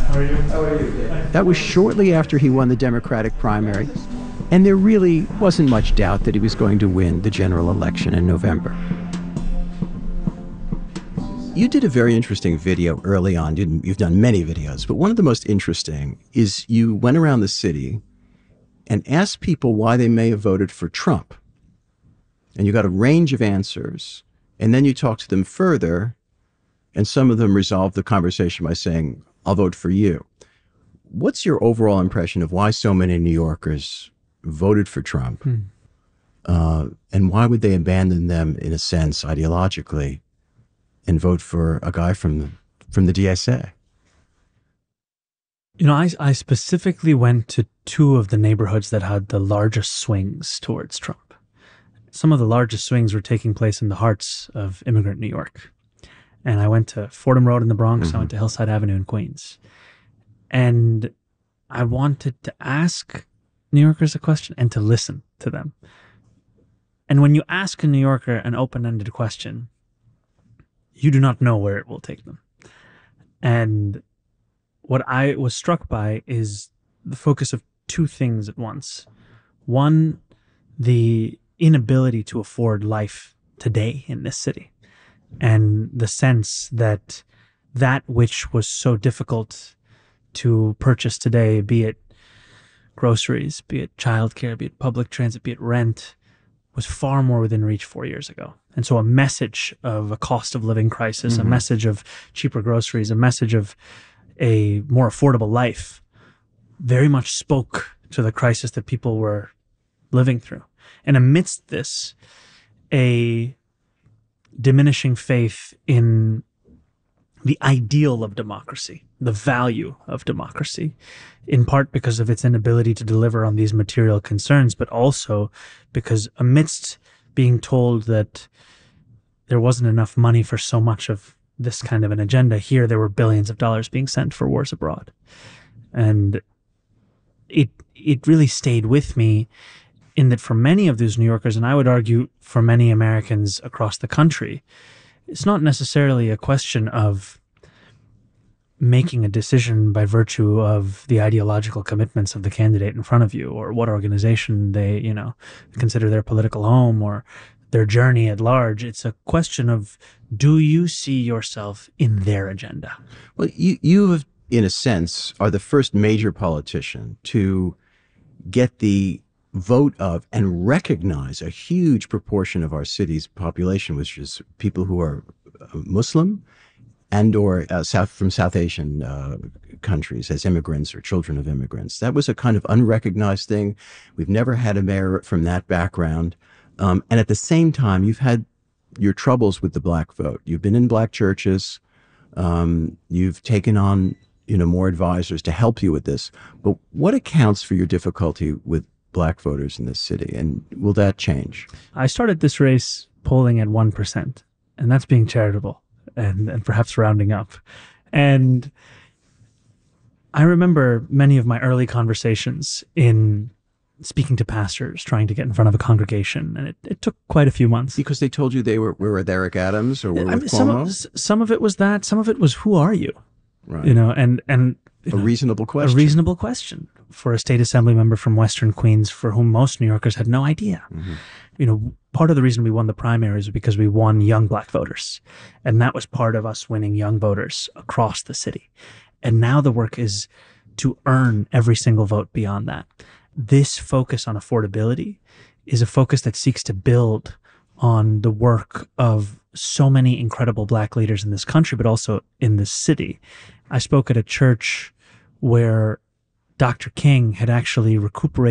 How are you? How are you? That was shortly after he won the Democratic primary, and there really wasn't much doubt that he was going to win the general election in November. You did a very interesting video early on. You've done many videos, but one of the most interesting is you went around the city and asked people why they may have voted for Trump. And you got a range of answers. And then you talked to them further, and some of them resolved the conversation by saying, I'll vote for you. What's your overall impression of why so many New Yorkers voted for Trump? And why would they abandon them, in a sense, ideologically, and vote for a guy from the DSA? You know, I specifically went to two of the neighborhoods that had the largest swings towards Trump. Some of the largest swings were taking place in the hearts of immigrant New York. And I went to Fordham Road in the Bronx. I went to Hillside Avenue in Queens. And I wanted to ask New Yorkers a question and to listen to them. And when you ask a New Yorker an open-ended question, you do not know where it will take them. And what I was struck by is the focus of two things at once. One, the inability to afford life today in this city, and the sense that that which was so difficult to purchase today, be it groceries, be it childcare, be it public transit, be it rent, was far more within reach 4 years ago. And so a message of a cost of living crisis, a message of cheaper groceries, a message of a more affordable life very much spoke to the crisis that people were living through. And amidst this, a diminishing faith in the ideal of democracy, the value of democracy, in part because of its inability to deliver on these material concerns, but also because amidst being told that there wasn't enough money for so much of this kind of an agenda, here there were billions of dollars being sent for wars abroad. And it really stayed with me in that for many of those New Yorkers, and I would argue for many Americans across the country, it's not necessarily a question of making a decision by virtue of the ideological commitments of the candidate in front of you, or what organization they, consider their political home, or their journey at large. It's a question of, do you see yourself in their agenda? Well, you have, in a sense, are the first major politician to get the vote of and recognize a huge proportion of our city's population, which is people who are Muslim and or from South Asian countries as immigrants or children of immigrants. That was a kind of unrecognized thing. We've never had a mayor from that background. And at the same time, you've had your troubles with the black vote. You've been in black churches. You've taken on, more advisors to help you with this. But what accounts for your difficulty with black voters in this city, and will that change? I started this race polling at 1%, and that's being charitable and perhaps rounding up. And I remember many of my early conversations in speaking to pastors, trying to get in front of a congregation, and it took quite a few months. Because they told you they were with Eric Adams or were with Cuomo? Some of it was that. Some of it was, who are you? Right. And a reasonable question. A reasonable question for a state assembly member from Western Queens for whom most New Yorkers had no idea. Part of the reason we won the primaries was because we won young black voters. And that was part of us winning young voters across the city. And now the work is to earn every single vote beyond that. This focus on affordability is a focus that seeks to build on the work of so many incredible black leaders in this country, but also in this city. I spoke at a church where Dr. King had actually recuperated